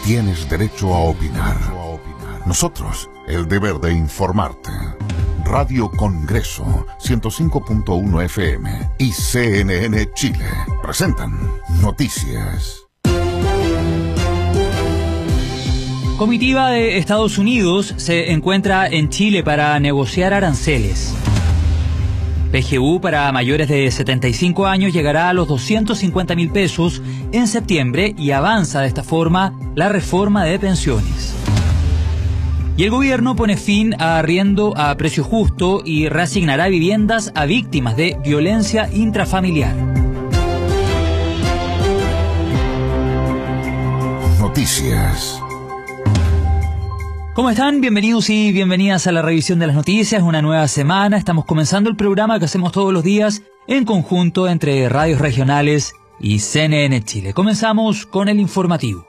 tienes derecho a opinar. Nosotros, el deber de informarte. Radio Congreso 105.1 FM y CNN Chile presentan Noticias. Comitiva de Estados Unidos se encuentra en Chile para negociar aranceles. PGU para mayores de 75 años llegará a los 250.000 pesos en septiembre y avanza de esta forma la reforma de pensiones. Y el gobierno pone fin a arriendo a precio justo y reasignará viviendas a víctimas de violencia intrafamiliar. Noticias. ¿Cómo están? Bienvenidos y bienvenidas a la revisión de las noticias. Una nueva semana. Estamos comenzando el programa que hacemos todos los días en conjunto entre radios regionales y CNN Chile. Comenzamos con el informativo.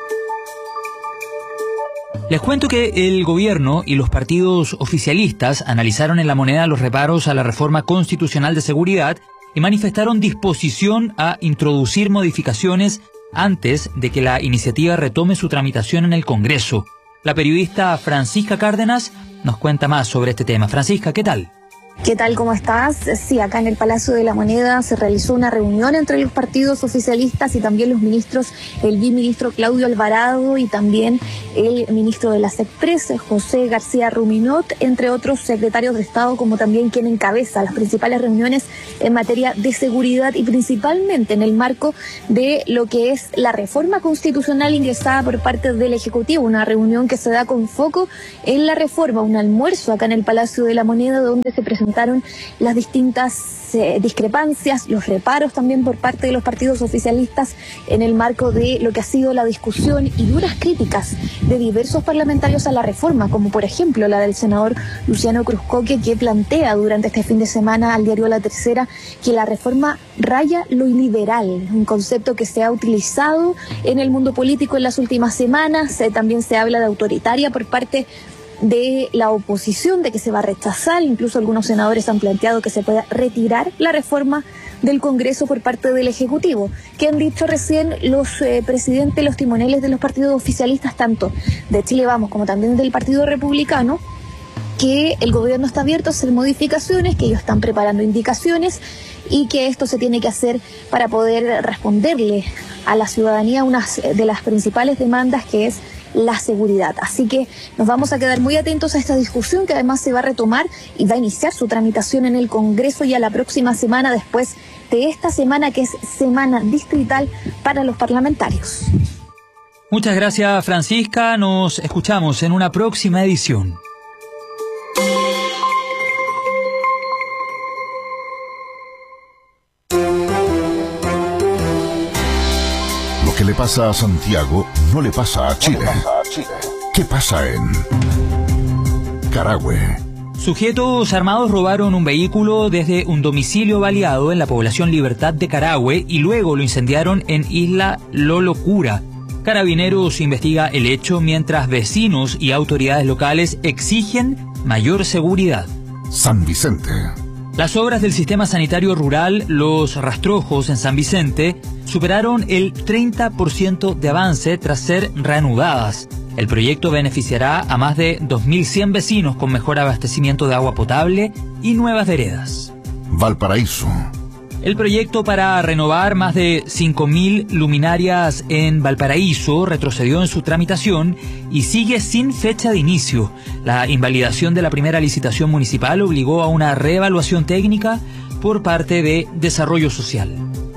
Les cuento que el gobierno y los partidos oficialistas analizaron en La Moneda los reparos a la reforma constitucional de seguridad y manifestaron disposición a introducir modificaciones antes de que la iniciativa retome su tramitación en el Congreso. La periodista Francisca Cárdenas nos cuenta más sobre este tema. Francisca, ¿qué tal? ¿Qué tal? ¿Cómo estás? Sí, acá en el Palacio de la Moneda se realizó una reunión entre los partidos oficialistas y también los ministros, el viceministro Claudio Alvarado y también el ministro de las Expresas, José García Ruminot, entre otros secretarios de Estado, como también quien encabeza las principales reuniones en materia de seguridad y principalmente en el marco de lo que es la reforma constitucional ingresada por parte del Ejecutivo, una reunión que se da con foco en la reforma, un almuerzo acá en el Palacio de la Moneda donde se presentaron las distintas discrepancias, los reparos también por parte de los partidos oficialistas en el marco de lo que ha sido la discusión y duras críticas de diversos parlamentarios a la reforma, como por ejemplo la del senador Luciano Cruzcoque, que plantea durante este fin de semana al diario La Tercera que la reforma raya lo iliberal, un concepto que se ha utilizado en el mundo político en las últimas semanas. También se habla de autoritaria por parte de la oposición, de que se va a rechazar. Incluso algunos senadores han planteado que se pueda retirar la reforma del Congreso por parte del Ejecutivo. Que han dicho recién los presidentes, los timoneles de los partidos oficialistas, tanto de Chile Vamos como también del Partido Republicano, que el gobierno está abierto a hacer modificaciones, que ellos están preparando indicaciones y que esto se tiene que hacer para poder responderle a la ciudadanía una de las principales demandas, que es la seguridad. Así que nos vamos a quedar muy atentos a esta discusión, que además se va a retomar y va a iniciar su tramitación en el Congreso ya la próxima semana, después de esta semana que es semana distrital para los parlamentarios. Muchas gracias, Francisca. Nos escuchamos en una próxima edición. ¿Qué le pasa a Santiago? No le pasa a Chile. ¿Qué pasa en Carahue? Sujetos armados robaron un vehículo desde un domicilio baleado en la población Libertad de Carahue y luego lo incendiaron en Isla Lolocura. Carabineros investiga el hecho mientras vecinos y autoridades locales exigen mayor seguridad. San Vicente. Las obras del sistema sanitario rural Los Rastrojos en San Vicente superaron el 30% de avance tras ser reanudadas. El proyecto beneficiará a más de 2.100 vecinos con mejor abastecimiento de agua potable y nuevas veredas. Valparaíso. El proyecto para renovar más de 5.000 luminarias en Valparaíso retrocedió en su tramitación y sigue sin fecha de inicio. La invalidación de la primera licitación municipal obligó a una reevaluación técnica por parte de Desarrollo Social.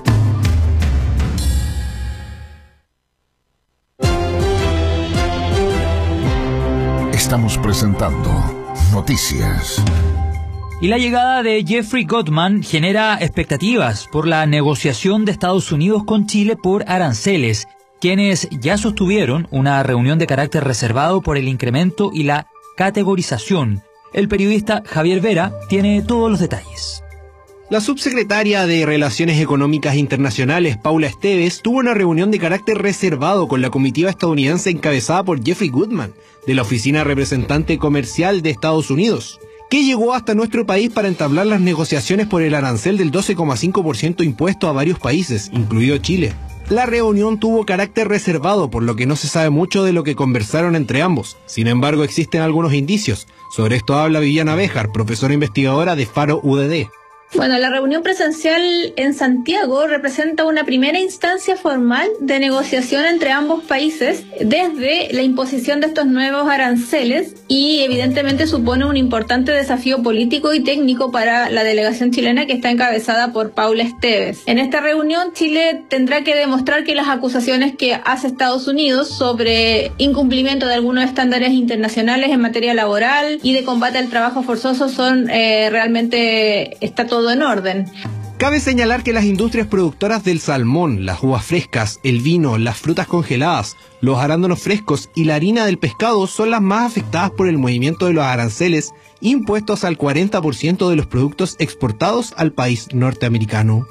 Estamos presentando Noticias. Y la llegada de Jeffrey Gutmann genera expectativas por la negociación de Estados Unidos con Chile por aranceles, quienes ya sostuvieron una reunión de carácter reservado por el incremento y la categorización. El periodista Javier Vera tiene todos los detalles. La subsecretaria de Relaciones Económicas Internacionales, Paula Esteves, tuvo una reunión de carácter reservado con la comitiva estadounidense encabezada por Jeffrey Gutmann, de la Oficina Representante Comercial de Estados Unidos, que llegó hasta nuestro país para entablar las negociaciones por el arancel del 12,5% impuesto a varios países, incluido Chile. La reunión tuvo carácter reservado, por lo que no se sabe mucho de lo que conversaron entre ambos. Sin embargo, existen algunos indicios. Sobre esto habla Viviana Béjar, profesora investigadora de Faro UDD. Bueno, la reunión presencial en Santiago representa una primera instancia formal de negociación entre ambos países desde la imposición de estos nuevos aranceles y evidentemente supone un importante desafío político y técnico para la delegación chilena que está encabezada por Paula Esteves. En esta reunión Chile tendrá que demostrar que las acusaciones que hace Estados Unidos sobre incumplimiento de algunos estándares internacionales en materia laboral y de combate al trabajo forzoso son está todo en orden. Cabe señalar que las industrias productoras del salmón, las uvas frescas, el vino, las frutas congeladas, los arándanos frescos y la harina del pescado son las más afectadas por el movimiento de los aranceles impuestos al 40% de los productos exportados al país norteamericano.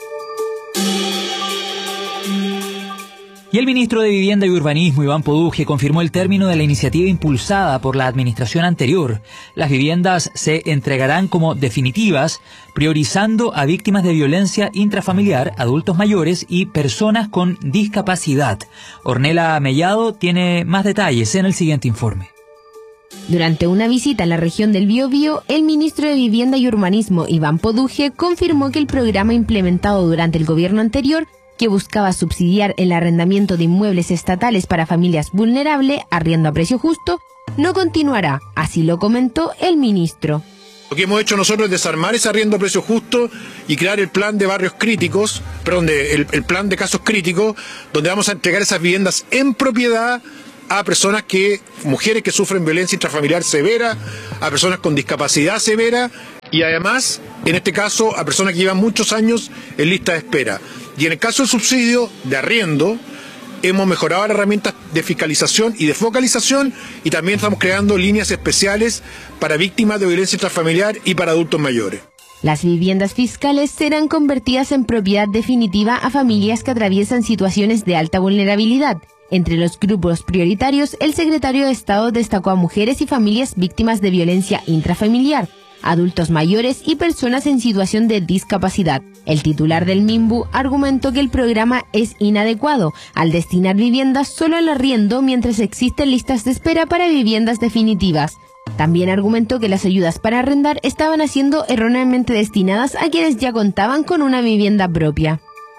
Y el ministro de Vivienda y Urbanismo, Iván Poduje, confirmó el término de la iniciativa impulsada por la administración anterior. Las viviendas se entregarán como definitivas, priorizando a víctimas de violencia intrafamiliar, adultos mayores y personas con discapacidad. Ornella Mellado tiene más detalles en el siguiente informe. Durante una visita a la región del Biobío, el ministro de Vivienda y Urbanismo, Iván Poduje, confirmó que el programa implementado durante el gobierno anterior, que buscaba subsidiar el arrendamiento de inmuebles estatales para familias vulnerables, arriendo a precio justo, no continuará. Así lo comentó el ministro. Lo que hemos hecho nosotros es desarmar ese arriendo a precio justo y crear el plan de barrios críticos, el plan de casos críticos, donde vamos a entregar esas viviendas en propiedad a personas mujeres que sufren violencia intrafamiliar severa, a personas con discapacidad severa y además, en este caso, a personas que llevan muchos años en lista de espera. Y en el caso del subsidio de arriendo, hemos mejorado las herramientas de fiscalización y de focalización y también estamos creando líneas especiales para víctimas de violencia intrafamiliar y para adultos mayores. Las viviendas fiscales serán convertidas en propiedad definitiva a familias que atraviesan situaciones de alta vulnerabilidad. Entre los grupos prioritarios, el secretario de Estado destacó a mujeres y familias víctimas de violencia intrafamiliar, adultos mayores y personas en situación de discapacidad. El titular del MIMBU argumentó que el programa es inadecuado al destinar viviendas solo al arriendo mientras existen listas de espera para viviendas definitivas. También argumentó que las ayudas para arrendar estaban siendo erróneamente destinadas a quienes ya contaban con una vivienda propia.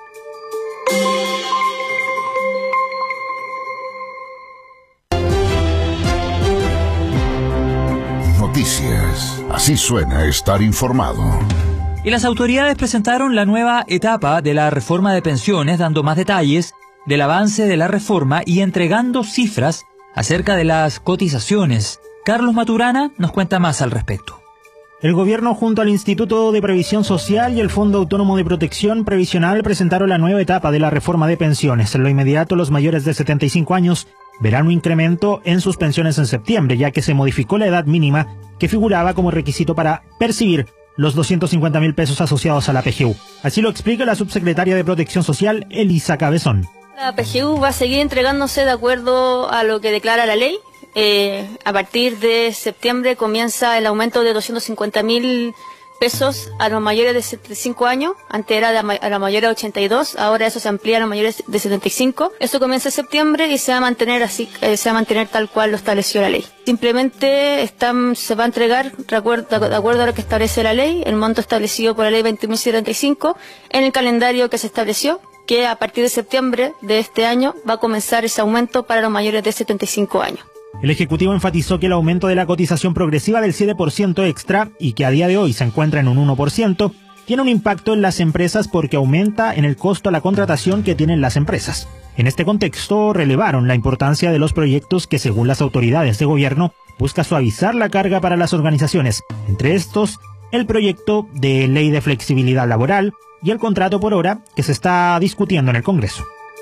Noticias. Así suena estar informado. Y las autoridades presentaron la nueva etapa de la reforma de pensiones, dando más detalles del avance de la reforma y entregando cifras acerca de las cotizaciones. Carlos Maturana nos cuenta más al respecto. El gobierno junto al Instituto de Previsión Social y el Fondo Autónomo de Protección Previsional presentaron la nueva etapa de la reforma de pensiones. En lo inmediato, los mayores de 75 años verán un incremento en sus pensiones en septiembre, ya que se modificó la edad mínima que figuraba como requisito para percibir los 250.000 pesos asociados a la PGU. Así lo explica la subsecretaria de Protección Social, Elisa Cabezón. La PGU va a seguir entregándose de acuerdo a lo que declara la ley. A partir de septiembre comienza el aumento de 250.000 pesos a los mayores de 75 años. Antes era a los mayores de 82, ahora eso se amplía a los mayores de 75. Eso comienza en septiembre y se va a mantener así, se va a mantener tal cual lo estableció la ley. Simplemente se va a entregar de acuerdo a lo que establece la ley, el monto establecido por la ley 20.075 en el calendario que se estableció, que a partir de septiembre de este año va a comenzar ese aumento para los mayores de 75 años. El Ejecutivo enfatizó que el aumento de la cotización progresiva del 7% extra, y que a día de hoy se encuentra en un 1%, tiene un impacto en las empresas porque aumenta en el costo a la contratación que tienen las empresas. En este contexto, relevaron la importancia de los proyectos que, según las autoridades de gobierno, busca suavizar la carga para las organizaciones. Entre estos, el proyecto de ley de flexibilidad laboral y el contrato por hora que se está discutiendo en el Congreso.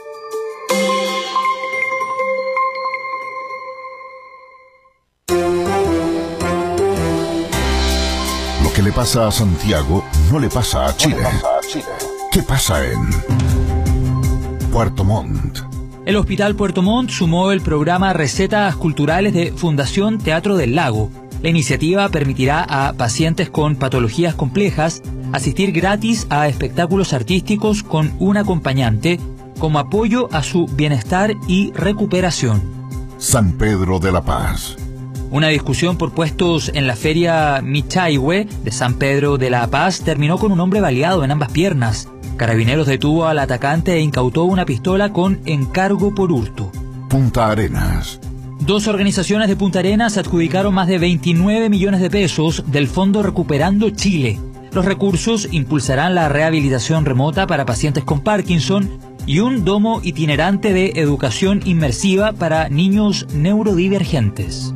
Lo que le pasa a Santiago no le pasa a Chile. ¿Qué pasa en Puerto Montt? El Hospital Puerto Montt sumó el programa Recetas Culturales de Fundación Teatro del Lago. La iniciativa permitirá a pacientes con patologías complejas asistir gratis a espectáculos artísticos con un acompañante como apoyo a su bienestar y recuperación. San Pedro de la Paz. Una discusión por puestos en la feria Michaihue de San Pedro de la Paz terminó con un hombre baleado en ambas piernas. Carabineros detuvo al atacante e incautó una pistola con encargo por hurto. Punta Arenas. 2 organizaciones de Punta Arenas adjudicaron más de 29 millones de pesos del Fondo Recuperando Chile. Los recursos impulsarán la rehabilitación remota para pacientes con Parkinson y un domo itinerante de educación inmersiva para niños neurodivergentes.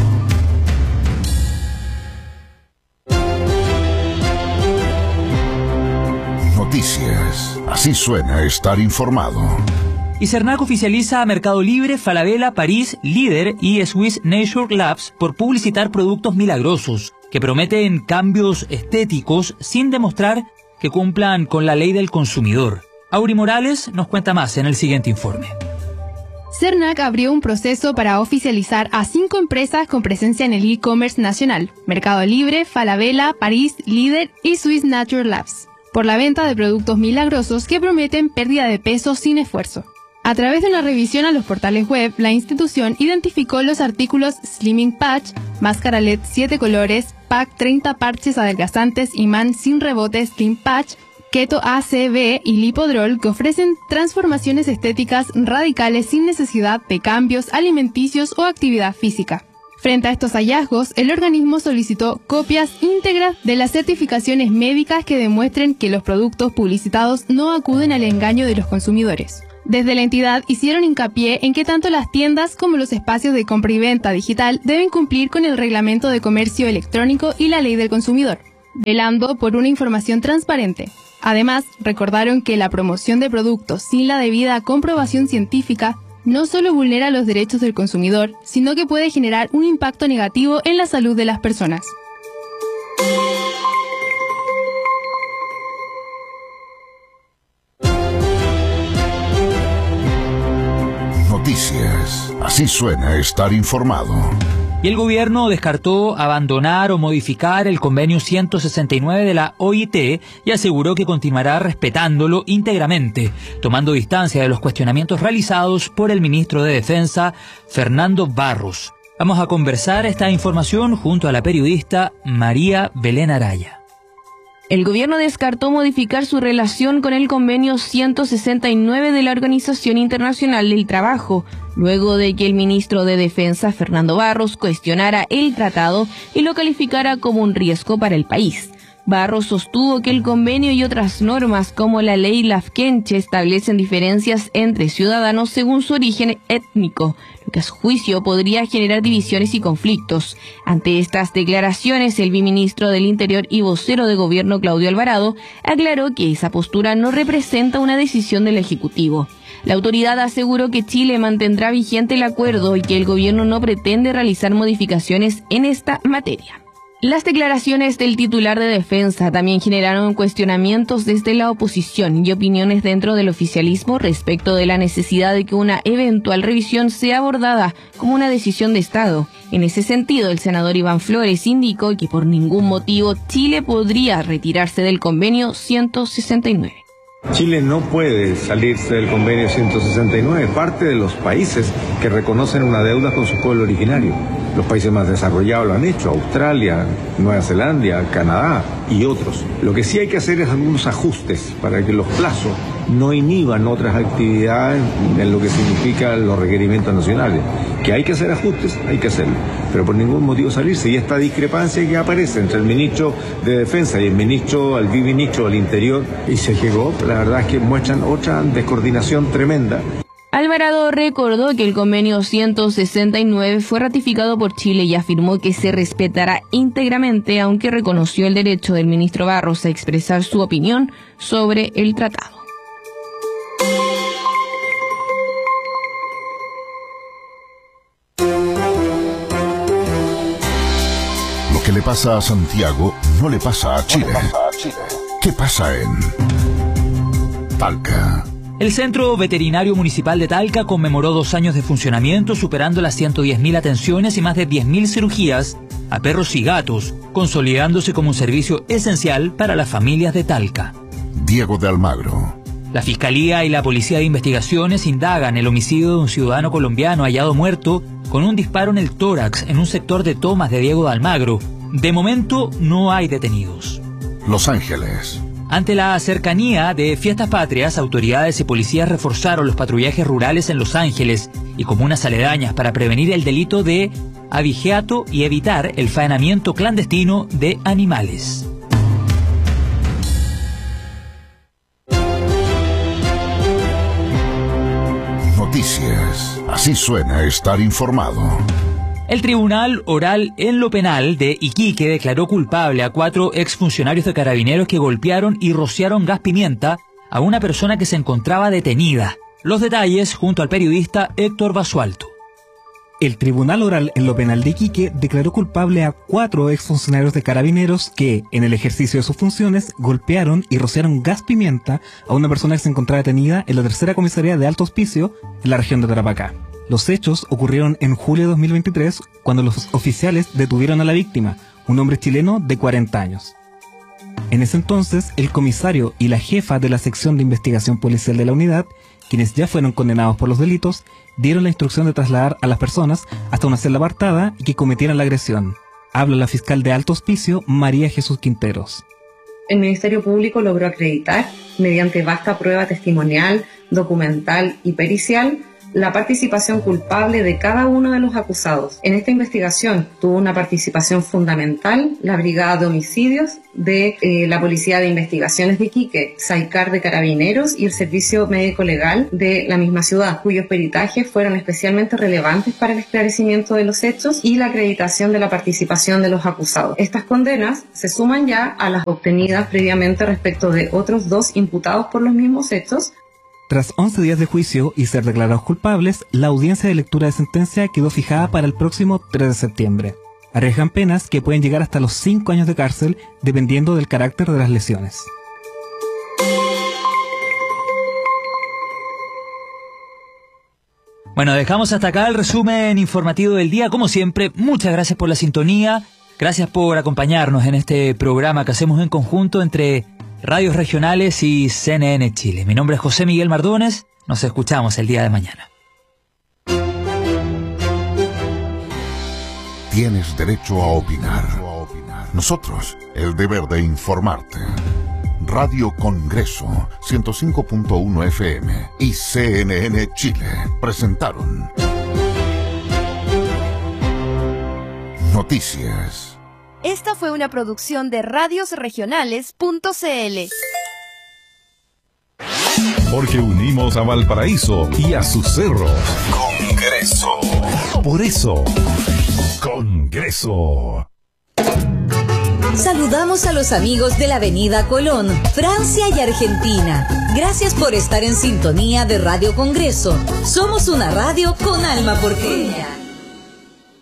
Noticias. Así suena estar informado. Y Cernac oficializa a Mercado Libre, Falabella, París, Líder y Swiss Nature Labs por publicitar productos milagrosos que prometen cambios estéticos sin demostrar que cumplan con la ley del consumidor. Auri Morales nos cuenta más en el siguiente informe. Cernac abrió un proceso para oficializar a 5 empresas con presencia en el e-commerce nacional: Mercado Libre, Falabella, París, Líder y Swiss Nature Labs, por la venta de productos milagrosos que prometen pérdida de peso sin esfuerzo. A través de una revisión a los portales web, la institución identificó los artículos Slimming Patch, máscara LED 7 colores, pack 30 parches adelgazantes, imán sin rebote Slim Patch, Keto ACB y Lipodrol, que ofrecen transformaciones estéticas radicales sin necesidad de cambios alimenticios o actividad física. Frente a estos hallazgos, el organismo solicitó copias íntegras de las certificaciones médicas que demuestren que los productos publicitados no acuden al engaño de los consumidores. Desde la entidad hicieron hincapié en que tanto las tiendas como los espacios de compra y venta digital deben cumplir con el Reglamento de Comercio Electrónico y la Ley del Consumidor, velando por una información transparente. Además, recordaron que la promoción de productos sin la debida comprobación científica no solo vulnera los derechos del consumidor, sino que puede generar un impacto negativo en la salud de las personas. Noticias. Así suena estar informado. Y el gobierno descartó abandonar o modificar el convenio 169 de la OIT y aseguró que continuará respetándolo íntegramente, tomando distancia de los cuestionamientos realizados por el ministro de Defensa, Fernando Barros. Vamos a conversar esta información junto a la periodista María Belén Araya. El gobierno descartó modificar su relación con el convenio 169 de la Organización Internacional del Trabajo, luego de que el ministro de Defensa, Fernando Barros, cuestionara el tratado y lo calificara como un riesgo para el país. Barros sostuvo que el convenio y otras normas como la ley Lafkenche establecen diferencias entre ciudadanos según su origen étnico, lo que a su juicio podría generar divisiones y conflictos. Ante estas declaraciones, el viceministro del Interior y vocero de gobierno, Claudio Alvarado, aclaró que esa postura no representa una decisión del Ejecutivo. La autoridad aseguró que Chile mantendrá vigente el acuerdo y que el gobierno no pretende realizar modificaciones en esta materia. Las declaraciones del titular de Defensa también generaron cuestionamientos desde la oposición y opiniones dentro del oficialismo respecto de la necesidad de que una eventual revisión sea abordada como una decisión de Estado. En ese sentido, el senador Iván Flores indicó que por ningún motivo Chile podría retirarse del convenio 169. Chile no puede salirse del convenio 169, parte de los países que reconocen una deuda con su pueblo originario. Los países más desarrollados lo han hecho, Australia, Nueva Zelanda, Canadá y otros. Lo que sí hay que hacer es algunos ajustes para que los plazos no inhiban otras actividades en lo que significan los requerimientos nacionales. Que hay que hacer ajustes, hay que hacerlo, pero por ningún motivo salirse. Y esta discrepancia que aparece entre el ministro de Defensa y el viceministro del Interior, y se llegó, la verdad es que muestran otra descoordinación tremenda. Alvarado recordó que el convenio 169 fue ratificado por Chile y afirmó que se respetará íntegramente, aunque reconoció el derecho del ministro Barros a expresar su opinión sobre el tratado. Lo que le pasa a Santiago no le pasa a Chile. ¿Qué pasa en Talca? El Centro Veterinario Municipal de Talca conmemoró 2 años de funcionamiento, superando las 110.000 atenciones y más de 10.000 cirugías a perros y gatos, consolidándose como un servicio esencial para las familias de Talca. Diego de Almagro. La Fiscalía y la Policía de Investigaciones indagan el homicidio de un ciudadano colombiano hallado muerto con un disparo en el tórax en un sector de Tomas de Diego de Almagro. De momento no hay detenidos. Los Ángeles. Ante la cercanía de Fiestas Patrias, autoridades y policías reforzaron los patrullajes rurales en Los Ángeles y comunas aledañas para prevenir el delito de abigeato y evitar el faenamiento clandestino de animales. Noticias. Así suena estar informado. El Tribunal Oral en lo Penal de Iquique declaró culpable a 4 exfuncionarios de Carabineros que golpearon y rociaron gas pimienta a una persona que se encontraba detenida. Los detalles junto al periodista Héctor Basualto. El Tribunal Oral en lo Penal de Iquique declaró culpable a 4 exfuncionarios de Carabineros que, en el ejercicio de sus funciones, golpearon y rociaron gas pimienta a una persona que se encontraba detenida en la tercera comisaría de Alto Hospicio, en la región de Tarapacá. Los hechos ocurrieron en julio de 2023, cuando los oficiales detuvieron a la víctima, un hombre chileno de 40 años. En ese entonces, el comisario y la jefa de la sección de investigación policial de la unidad, quienes ya fueron condenados por los delitos, dieron la instrucción de trasladar a las personas hasta una celda apartada y que cometieran la agresión. Habla la fiscal de Alto Hospicio, María Jesús Quinteros. El Ministerio Público logró acreditar, mediante vasta prueba testimonial, documental y pericial, la participación culpable de cada uno de los acusados. En esta investigación tuvo una participación fundamental la Brigada de Homicidios de la Policía de Investigaciones de Iquique, SAICAR de Carabineros y el Servicio Médico Legal de la misma ciudad, cuyos peritajes fueron especialmente relevantes para el esclarecimiento de los hechos y la acreditación de la participación de los acusados. Estas condenas se suman ya a las obtenidas previamente respecto de otros 2 imputados por los mismos hechos. Tras 11 días de juicio y ser declarados culpables, la audiencia de lectura de sentencia quedó fijada para el próximo 3 de septiembre. Arriesgan penas que pueden llegar hasta los 5 años de cárcel, dependiendo del carácter de las lesiones. Bueno, dejamos hasta acá el resumen informativo del día. Como siempre, muchas gracias por la sintonía. Gracias por acompañarnos en este programa que hacemos en conjunto entre Radios Regionales y CNN Chile. Mi nombre es José Miguel Mardones. Nos escuchamos el día de mañana. Tienes derecho a opinar. Nosotros, el deber de informarte. Radio Congreso 105.1 FM y CNN Chile presentaron Noticias. Esta fue una producción de radiosregionales.cl. Porque unimos a Valparaíso y a sus cerros. Congreso. Por eso, Congreso. Saludamos a los amigos de la Avenida Colón, Francia y Argentina. Gracias por estar en sintonía de Radio Congreso. Somos una radio con alma porteña.